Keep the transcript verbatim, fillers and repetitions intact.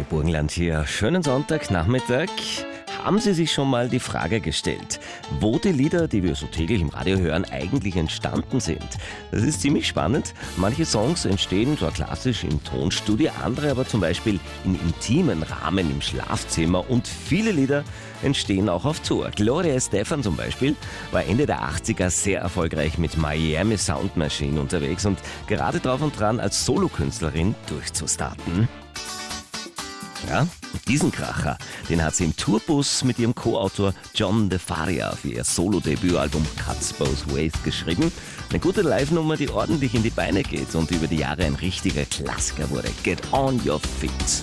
Radio Burgenland hier. Schönen Sonntagnachmittag. Haben Sie sich schon mal die Frage gestellt, wo die Lieder, die wir so täglich im Radio hören, eigentlich entstanden sind? Das ist ziemlich spannend. Manche Songs entstehen zwar klassisch im Tonstudio, andere aber zum Beispiel in intimen Rahmen im Schlafzimmer und viele Lieder entstehen auch auf Tour. Gloria Estefan zum Beispiel war Ende der achtziger sehr erfolgreich mit Miami Sound Machine unterwegs und gerade drauf und dran, als Solokünstlerin durchzustarten. Ja, und diesen Kracher, den hat sie im Tourbus mit ihrem Co-Autor John DeFaria für ihr Solo-Debütalbum Cuts Both Ways geschrieben. Eine gute Live-Nummer, die ordentlich in die Beine geht und über die Jahre ein richtiger Klassiker wurde. Get on your feet.